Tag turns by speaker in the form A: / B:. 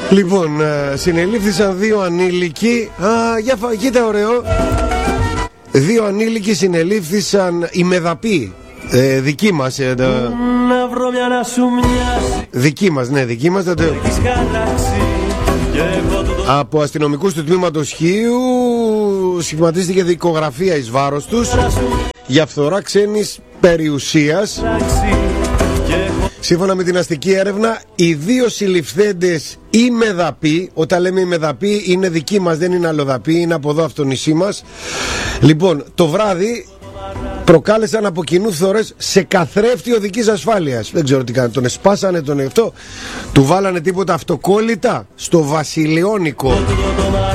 A: Λοιπόν, συνελήφθησαν 2 ανήλικοι. Κοίτα ωραίο. 2 ανήλικοι συνελήφθησαν, οι μεδαποί, δικοί μας. Δικοί μας, ναι, δικοί μας. Από αστυνομικούς του τμήματος Χίου σχηματίστηκε δικογραφία εις βάρος τους για φθορά ξένης περιουσίας. Σύμφωνα με την αστική έρευνα, οι 2 συλληφθέντες οι μεδαποί, όταν λέμε οι μεδαποί είναι δικοί μας, δεν είναι αλλοδαποί, είναι από εδώ, από το νησί μας. Λοιπόν, το βράδυ προκάλεσαν από κοινού φθορές σε καθρέφτη οδικής ασφάλειας. Δεν ξέρω τι κάνανε, τον εσπάσανε τον εαυτό, του βάλανε τίποτα αυτοκόλλητα στο Βασιλιώνικο.